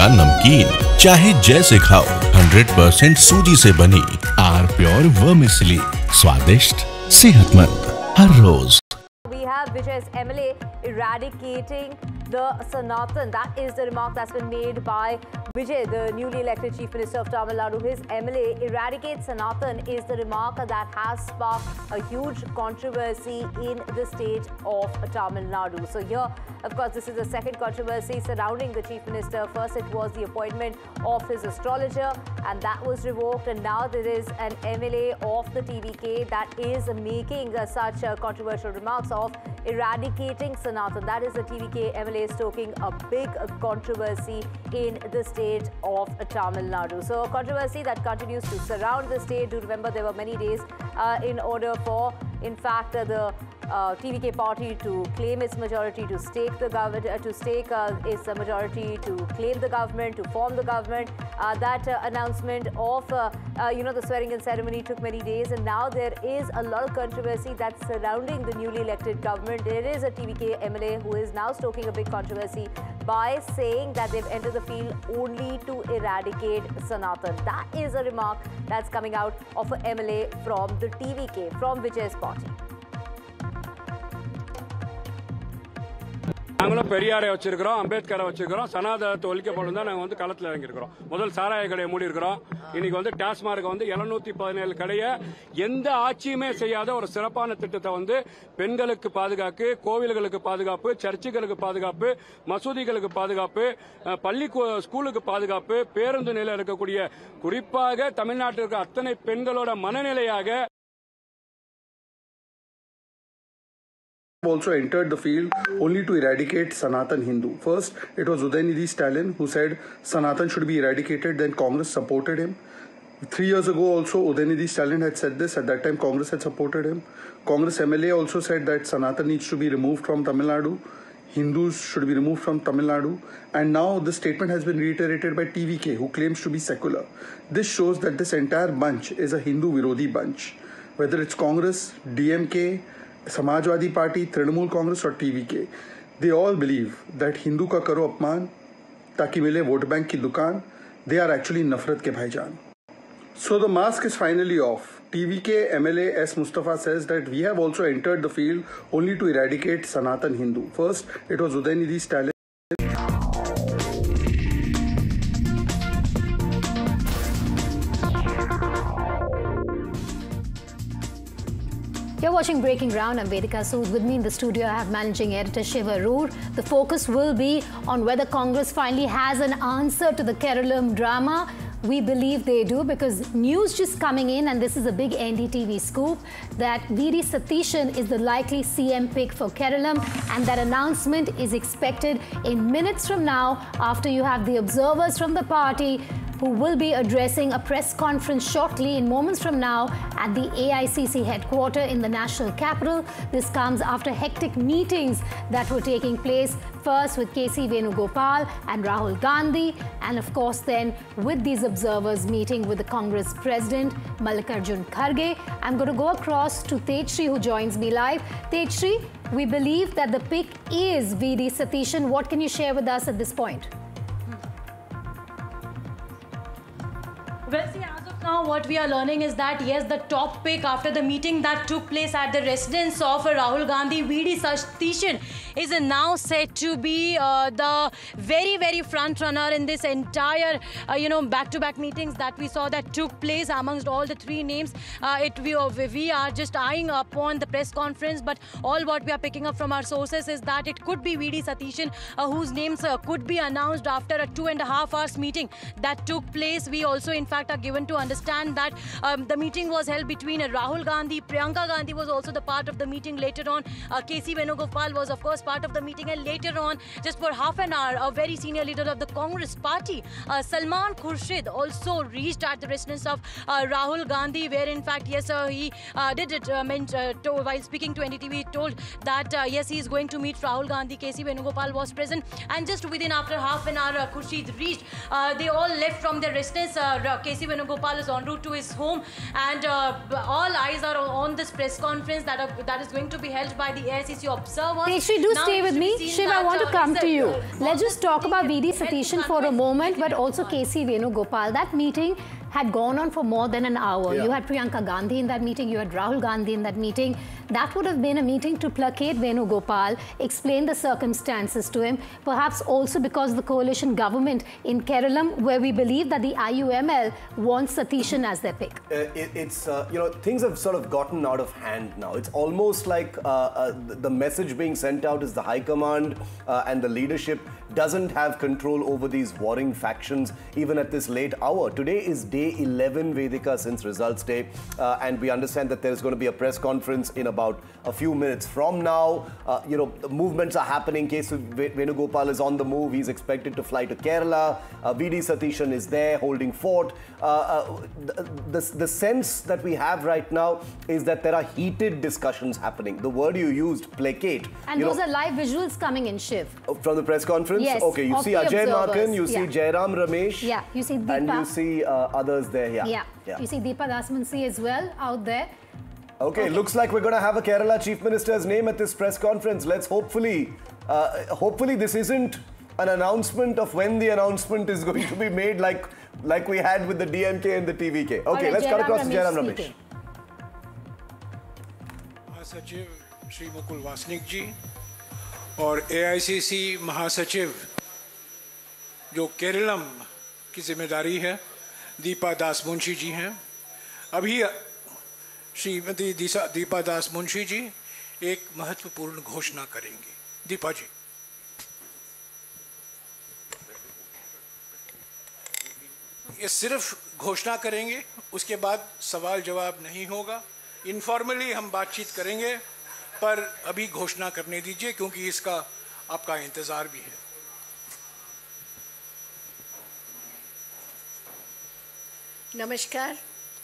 या नमकीन, चाहे जैसे खाओ, 100% सूजी से बनी आर प्योर वर्मिसेली, स्वादिष्ट सेहतमंद हर रोज। We have Vijay's MLA eradicating the Sanatan. That is the remark that's been made by Vijay, the newly elected Chief Minister of Tamil Nadu. His MLA eradicate Sanatan is the remark that has sparked a huge controversy in the state of Tamil Nadu. So here, of course, this is the second controversy surrounding the Chief Minister. First, it was the appointment of his astrologer, and that was revoked. And now there is an MLA of the TVK that is making such controversial remarks of eradicating Sanatan. That is the TVK MLA stoking a big controversy in the state of Tamil Nadu. So a controversy that continues to surround the state. Do remember there were many days in order for, in fact, the TVK party to claim its majority, to stake the government, its majority, to claim the government, to form the government. That announcement of the swearing-in ceremony took many days, and now there is a lot of controversy that's surrounding the newly elected government. There is a TVK MLA who is now stoking a big controversy by saying that they've entered the field only to eradicate Sanatan. That is a remark that's coming out of an MLA from the TVK, from Vijay's party. நாங்களும் பெரியாரை வச்சிருக்கிறோம், அம்பேத்கரை வச்சிருக்கிறோம், சனாதனத்தை ஒழிக்கப்படும் தான் நாங்கள் களத்தில் இறங்கியிருக்கிறோம். முதல் சாராய கடையை மூடி இருக்கிறோம். இன்னைக்கு டாஸ்மார்க் 717 கடையை எந்த ஆட்சியுமே செய்யாத ஒரு சிறப்பான திட்டத்தை பெண்களுக்கு பாதுகாப்பு, கோவில்களுக்கு பாதுகாப்பு, சர்ச்சுகளுக்கு பாதுகாப்பு, மசூதிகளுக்கு பாதுகாப்பு, பள்ளி ஸ்கூலுக்கு பாதுகாப்பு, பேருந்து நிலையில் இருக்கக்கூடிய குறிப்பாக தமிழ்நாட்டில் இருக்க அத்தனை பெண்களோட மனநிலையாக also entered the field only to eradicate Sanatan Hindu. First, it was Udaynidhi Stalin who said Sanatan should be eradicated, then Congress supported him. 3 years ago also, Udaynidhi Stalin had said this. At that time, Congress had supported him. Congress MLA also said that Sanatan needs to be removed from Tamil Nadu. Hindus should be removed from Tamil Nadu. And now this statement has been reiterated by TVK, who claims to be secular. This shows that this entire bunch is a Hindu Virodhi bunch. Whether it's Congress, DMK, Samajwadi Party, Trinamool Congress or TVK, they all believe that Hindu ka karo apman taki mile vote bank ki dukaan. They are actually nafrat ke bhaijaan. So the mask is finally off. TVK MLA S. Mustafa says that we have also entered the field only to eradicate Sanatan Hindu. First, it was Udaynidhi Stalin. You're watching Breaking Ground. I'm Vedika Sood. With me in the studio, I have Managing Editor Shiva Roor. The focus will be on whether Congress finally has an answer to the Keralam drama. We believe they do, because news just coming in, and this is a big NDTV scoop, that V.D. Satheeshan is the likely CM pick for Keralam, and that announcement is expected in minutes from now, after you have the observers from the party who will be addressing a press conference shortly in moments from now at the AICC headquarters in the national capital. This comes after hectic meetings that were taking place, first with K.C. Venugopal and Rahul Gandhi, and of course then with these observers meeting with the Congress President Mallikarjun Kharge. I'm going to go across to Tejshri, who joins me live. Tejshri, we believe that the pick is V.D. Satheeshan. What can you share with us at this point? Well, see, as of now, what we are learning is that, yes, the top pick after the meeting that took place at the residence of Rahul Gandhi, V.D. Satheeshan, is now said to be the very, very front runner in this entire, back-to-back meetings that we saw that took place amongst all the three names. We are just eyeing upon the press conference, but all what we are picking up from our sources is that it could be V.D. Satheeshan, whose names could be announced after a 2.5 hours meeting that took place. We also, in fact, are given to understand that the meeting was held between Rahul Gandhi. Priyanka Gandhi was also the part of the meeting later on. K.C. Venugopal was, of course, part of the meeting, and later on, just for half an hour, a very senior leader of the Congress party, Salman Khurshid, also reached at the residence of Rahul Gandhi, where in fact, yes, he did it while speaking to NDTV, he told that yes, he is going to meet Rahul Gandhi. K.C. Venugopal was present, and just within after half an hour, Khurshid reached. They all left from their residence. K.C. Venugopal is en route to his home, and all eyes are on this press conference that is going to be held by the AICC observers. Pastry, do stay with me. Shiv, I want to come to you. Let's just talk about VD Satishan for a moment, but also KC Venugopal. That meeting had gone on for more than an hour. Yeah. You had Priyanka Gandhi in that meeting, you had Rahul Gandhi in that meeting. That would have been a meeting to placate Venugopal, explain the circumstances to him, perhaps also because the coalition government in Kerala, where we believe that the IUML wants Satishan as their pick. You know, things have sort of gotten out of hand now. It's almost like the message being sent out is the High Command and the leadership doesn't have control over these warring factions even at this late hour. Today is day 11, Vedika, since results day, and we understand that there's going to be a press conference in about a few minutes from now. You know, the movements are happening. KC Venugopal is on the move. He's expected to fly to Kerala. VD Satishan is there holding fort. The sense that we have right now is that there are heated discussions happening. The word you used, placate. And those are live visuals coming in, Shiv. From the press conference? Yes. Okay, you see Ajay Markan, you see Jairam Ramesh. Yeah, you see Deepa. And you see others there, Yeah. You see Deepa Dasmunsi as well out there. Okay, looks like we're going to have a Kerala Chief Minister's name at this press conference. Let's hopefully this isn't an announcement of when the announcement is going to be made like we had with the DMK and the TVK. Okay, let's cut across to Jairam Ramesh. महासचिव श्री मुकुल वासनिक जी और AICC महासचिव जो केरलम की जिम्मेदारी है दीपा दास मुंशी जी हैं। अभी श्रीमती दीपा दास मुंशी जी एक महत्वपूर्ण घोषणा करेंगी। दीपा जी। ये सिर्फ घोषणा करेंगे, उसके बाद सवाल जवाब नहीं होगा। इनफॉर्मली हम बातचीत करेंगे, पर अभी घोषणा करने दीजिए क्योंकि इसका आपका इंतजार भी है। Namaskar.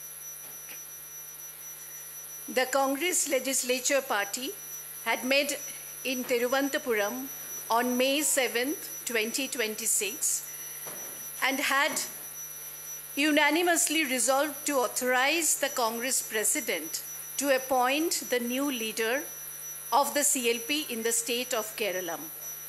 The Congress Legislature Party had met in Thiruvananthapuram on May 7th, 2026 and had unanimously resolved to authorize the Congress President to appoint the new leader of the CLP in the state of Kerala.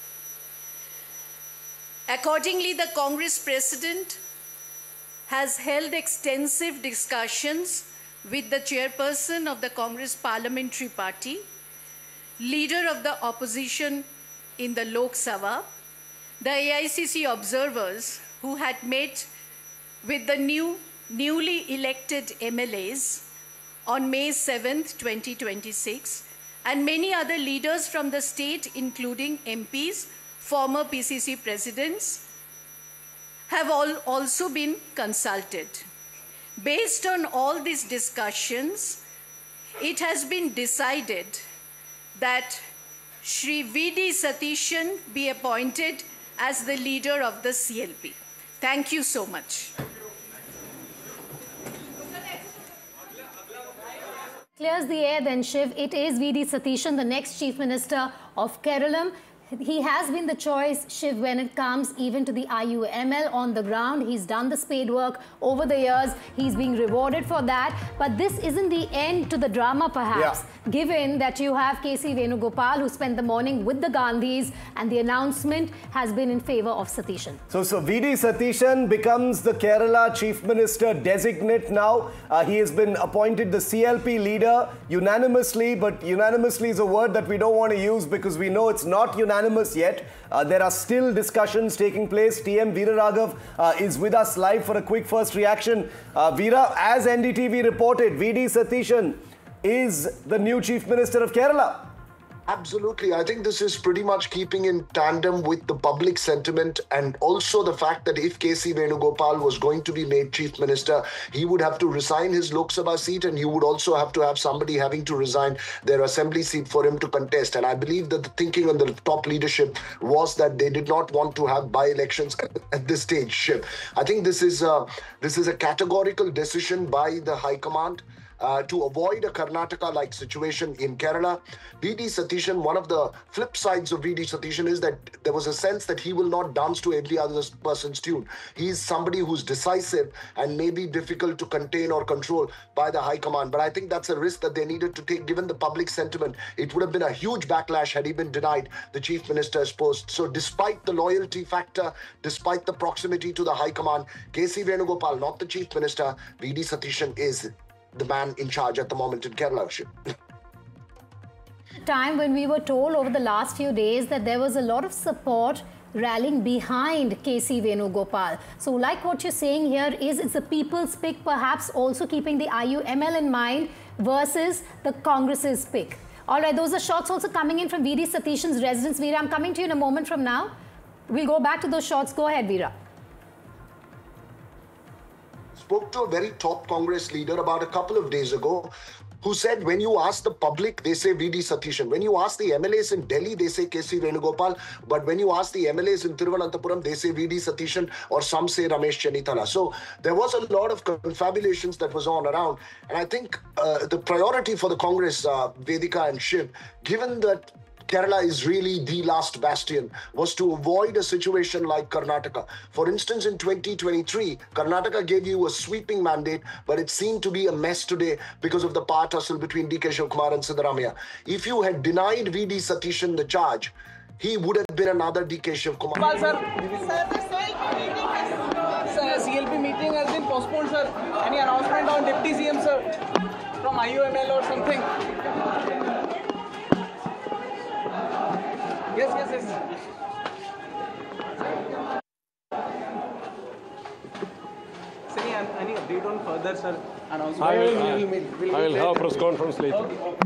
Accordingly, the Congress President has held extensive discussions with the chairperson of the Congress Parliamentary Party, leader of the opposition in the Lok Sabha, the AICC observers who had met with the newly elected MLAs on May 7th, 2026, and many other leaders from the state, including MPs, former PCC presidents, have also been consulted. Based on all these discussions, it has been decided that Shri VD Satishan be appointed as the leader of the CLP. Thank you so much. Clears the air then, Shiv. It is VD Satishan, the next Chief Minister of Kerala. He has been the choice, Shiv, when it comes even to the IUML on the ground. He's done the spade work over the years. He's being rewarded for that. But this isn't the end to the drama, perhaps, given that you have KC Venugopal, who spent the morning with the Gandhis, and the announcement has been in favor of Satishan. So VD Satishan becomes the Kerala Chief Minister designate now. He has been appointed the CLP leader unanimously, but unanimously is a word that we don't want to use because we know it's not unanimous yet. There are still discussions taking place. TM Veera Raghav is with us live for a quick first reaction. Veera, as NDTV reported, VD Satishan is the new Chief Minister of Kerala. Absolutely. I think this is pretty much keeping in tandem with the public sentiment and also the fact that if KC Venugopal was going to be made Chief Minister, he would have to resign his Lok Sabha seat and he would also have to have somebody having to resign their assembly seat for him to contest. And I believe that the thinking on the top leadership was that they did not want to have by-elections at this stage. I think this is a categorical decision by the High Command. to avoid a Karnataka-like situation in Kerala. V.D. Satishan, one of the flip sides of V.D. Satishan is that there was a sense that he will not dance to every other person's tune. He's somebody who's decisive and may be difficult to contain or control by the High Command. But I think that's a risk that they needed to take given the public sentiment. It would have been a huge backlash had he been denied the Chief Minister's post. So despite the loyalty factor, despite the proximity to the High Command, K.C. Venugopal, not the Chief Minister, V.D. Satishan is the man in charge at the moment in Kerala. Time when we were told over the last few days that there was a lot of support rallying behind K.C. Venugopal. So like what you're saying here is it's the people's pick, perhaps also keeping the IUML in mind versus the Congress's pick. All right, those are shots also coming in from V.D. Satishan's residence. Veera, I'm coming to you in a moment from now. We'll go back to those shots. Go ahead, Veera. Spoke to a very top Congress leader about a couple of days ago who said when you ask the public, they say V.D. Satishan. When you ask the MLAs in Delhi, they say K.C. Venugopal. But when you ask the MLAs in Thiruvananthapuram, they say V.D. Satishan or some say Ramesh Chennithala. So there was a lot of confabulations that was on around. And I think the priority for the Congress, Vedika and Shiv, given that Kerala is really the last bastion, was to avoid a situation like Karnataka. For instance, in 2023, Karnataka gave you a sweeping mandate, but it seemed to be a mess today because of the power tussle between D.K. Shivkumar and Siddaramaiah. If you had denied V.D. Satishan the charge, he would have been another D.K. Shivkumar. CLP meeting has been postponed, sir. Any announcement on Deputy CM, sir, from IUML or something? Yes. Any update on further, sir? Announcement? I will have a press conference later.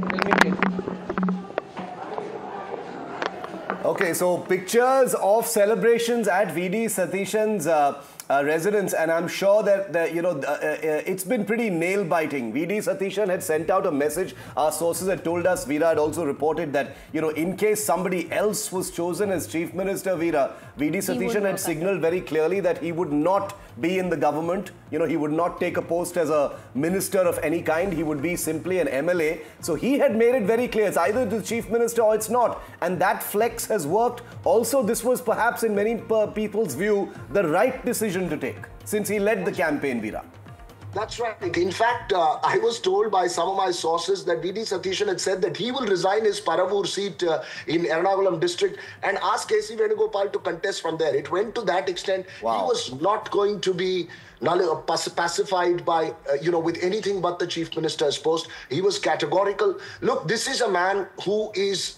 Okay, so pictures of celebrations at V.D. Satishan's residence, and I'm sure that it's been pretty nail-biting. V.D. Satishan had sent out a message. Our sources had told us, Veera had also reported that, in case somebody else was chosen as Chief Minister, Veera, V.D. Satishan had signalled very clearly that he would not be in the government. He would not take a post as a minister of any kind. He would be simply an MLA. So he had made it very clear. It's either the Chief Minister or it's not. And that flex has worked. Also, this was perhaps in many people's view the right decision to take since he led the campaign, Veera. That's right. In fact, I was told by some of my sources that V.D. Satishan had said that he will resign his Paravur seat in Ernakulam district and ask K.C. Venugopal to contest from there. It went to that extent. Wow. He was not going to be pacified by, with anything but the Chief Minister's post. He was categorical. Look, this is a man who is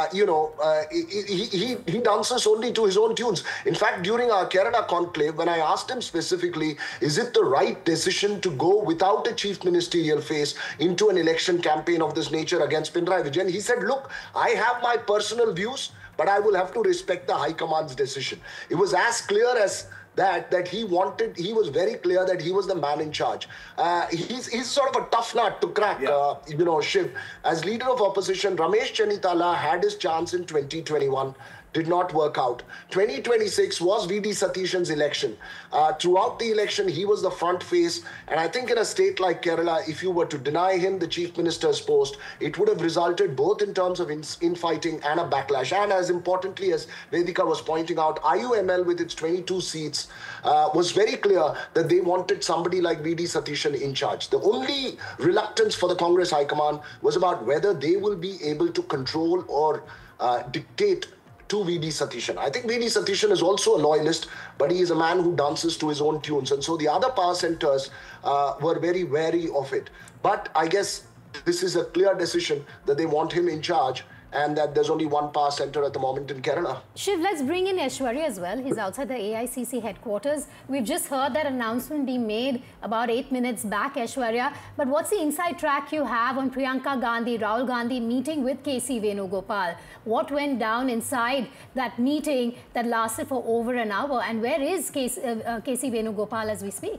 he dances only to his own tunes. In fact, during our Kerala conclave, when I asked him specifically, is it the right decision to go without a chief ministerial face into an election campaign of this nature against Pinarayi Vijayan? He said, look, I have my personal views, but I will have to respect the High Command's decision. It was as clear as that he was very clear that he was the man in charge. He's sort of a tough nut to crack, Shiv. As leader of opposition, Ramesh Chennithala had his chance in 2021. Did not work out. 2026 was V.D. Satishan's election. Throughout the election, he was the front face. And I think in a state like Kerala, if you were to deny him the chief minister's post, it would have resulted both in terms of infighting and a backlash. And as importantly, as Vedika was pointing out, IUML with its 22 seats was very clear that they wanted somebody like V.D. Satishan in charge. The only reluctance for the Congress High Command was about whether they will be able to control or dictate to V.D. Satishan. I think V.D. Satishan is also a loyalist, but he is a man who dances to his own tunes. And so the other power centers were very wary of it. But I guess this is a clear decision that they want him in charge and that there's only one power center at the moment in Kerala. Shiv, let's bring in Aishwarya as well. He's outside the AICC headquarters. We've just heard that announcement being made about 8 minutes back, Aishwarya. But what's the inside track you have on Priyanka Gandhi, Rahul Gandhi meeting with K.C. Venugopal? What went down inside that meeting that lasted for over an hour? And where is K.C. Venugopal as we speak?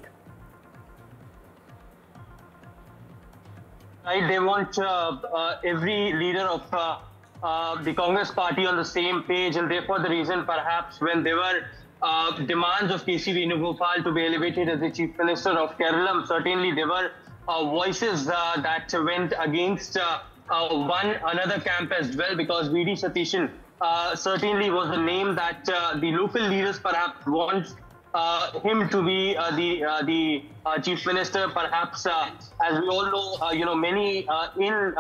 Right, they want every leader of the Congress party on the same page, and therefore the reason perhaps when there were demands of K.C. Venugopal to be elevated as the Chief Minister of Kerala, certainly there were voices that went against another camp as well, because V.D. Satishan certainly was the name that the local leaders perhaps want him to be the chief minister. Perhaps, as we all know, many in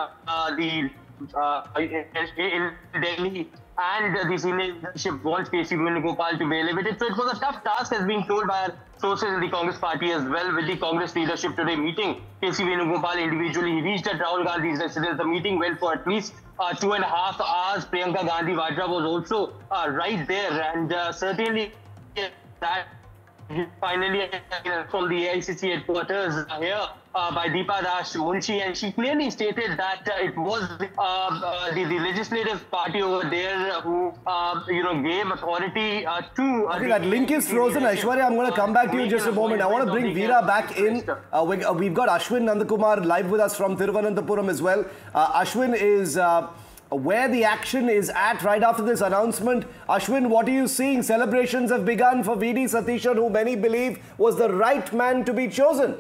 Delhi and the senior leadership wants KC Venugopal to be elevated. So it was a tough task, as being told by our sources in the Congress party as well, with the Congress leadership today meeting KC Venugopal individually. He reached at Rahul Gandhi's residence. The meeting went for at least 2.5 hours. Priyanka Gandhi Vadra was also right there, and certainly that finally from the AICC headquarters here by Deepa Das Munshi, and she clearly stated that it was the legislative party over there who gave authority to. Okay, that link is frozen. Aishwarya, I'm going to come back to you in just a moment. I want to bring Veera back in. We've got Ashwin Nandakumar live with us from Thiruvananthapuram as well. Ashwin is where the action is at right after this announcement. Ashwin, what are you seeing? Celebrations have begun for V.D. Satishan, who many believe was the right man to be chosen.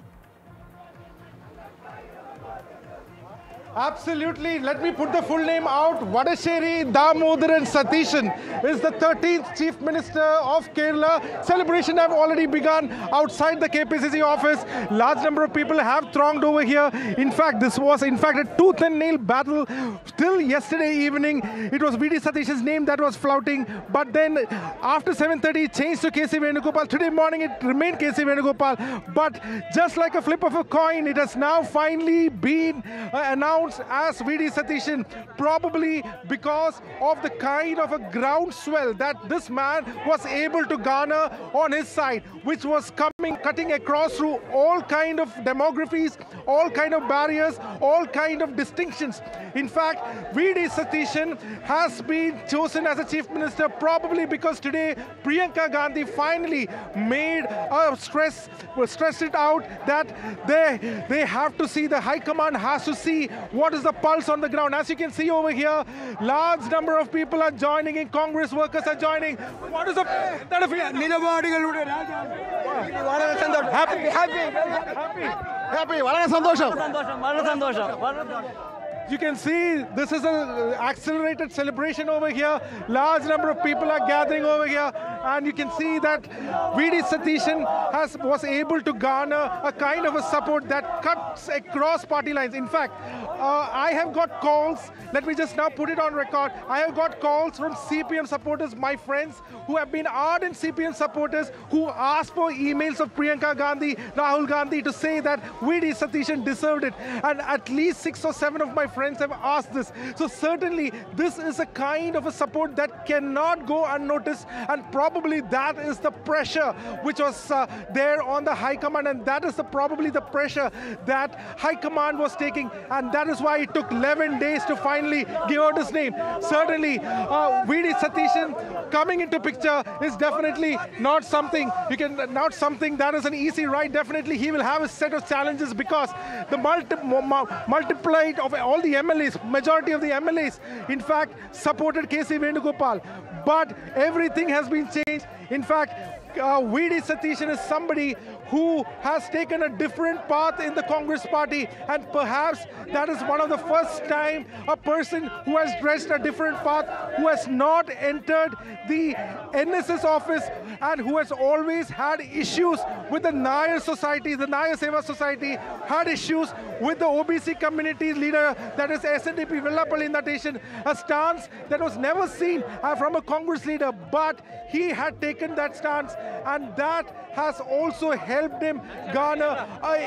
Absolutely. Let me put the full name out. Vadasheri Damodaran Satishan is the 13th Chief Minister of Kerala. Celebration have already begun outside the KPCC office. Large number of people have thronged over here. In fact, this was a tooth and nail battle. Till yesterday evening, it was V.D. Satishan's name that was flouting. But then after 7:30, it changed to KC Venugopal. Today morning, it remained KC Venugopal. But just like a flip of a coin, it has now finally been announced as V.D. Satishan, probably because of the kind of a groundswell that this man was able to garner on his side, which was cutting across through all kind of demographies, all kind of barriers, all kind of distinctions. In fact, V.D. Satishan has been chosen as a Chief Minister probably because today Priyanka Gandhi finally made stressed it out that they have to see, the High Command has to see what is the pulse on the ground. As you can see over here, large number of people are joining in. Congress workers are joining. What is the You can see this is an accelerated celebration over here. Large number of people are gathering over here, and you can see that V.D. Satishan was able to garner a kind of a support that cuts across party lines. In fact, I have got calls. Let me just now put it on record. I have got calls from CPM supporters, my friends, who have been ardent CPM supporters, who asked for emails of Priyanka Gandhi, Rahul Gandhi, to say that V.D. Satishan deserved it. And at least 6 or 7 of my friends have asked this. So certainly this is a kind of a support that cannot go unnoticed, and probably that is the pressure which was there on the High Command, and that is probably the pressure that High Command was taking, and that is why it took 11 days to finally give out his name. Certainly V.D. Satishan coming into picture is definitely not something that is an easy ride. Definitely he will have a set of challenges, because the multiplied of all the MLAs, majority of the MLAs, in fact, supported KC Venugopal. But everything has been changed. In fact, V.D. Satishan is somebody who has taken a different path in the Congress party, and perhaps that is one of the first time a person who has dressed a different path, who has not entered the NSS office, and who has always had issues with the Nair society, the Nair Seva society, had issues with the OBC community leader, that is SNDP Vellapalli Nateshan, a stance that was never seen from a Congress leader, but he had taken that stance, and that has also helped him garner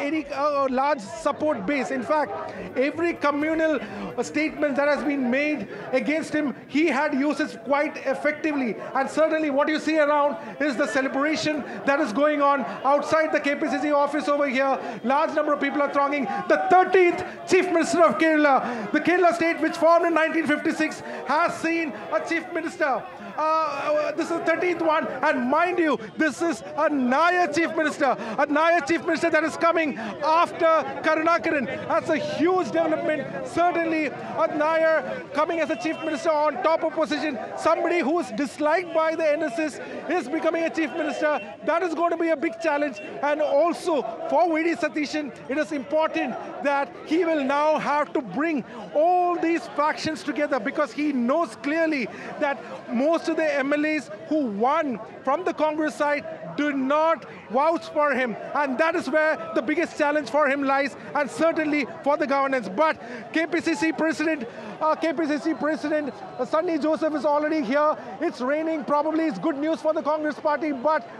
a large support base. In fact, every communal statement that has been made against him, he had used it quite effectively. And certainly what you see around is the celebration that is going on outside the KPCC office over here. Large number of people are thronging. The 13th Chief Minister of Kerala, the Kerala state which formed in 1956, has seen a Chief Minister. This is the 13th one, And mind you, this is a Nair Chief Minister that is coming after Karunakaran. That's a huge development. Certainly, a Nair coming as a Chief Minister on top of position, somebody who is disliked by the NSS is becoming a Chief Minister. That is going to be a big challenge. And also, for V.D. Satishan, it is important that he will now have to bring all these factions together, because he knows clearly that most of the MLAs who won from the Congress side do not vouch for him, and that is where the biggest challenge for him lies, and certainly for the governance. But KPCC President Sunny Joseph is already here. It's raining. Probably it's good news for the Congress party, but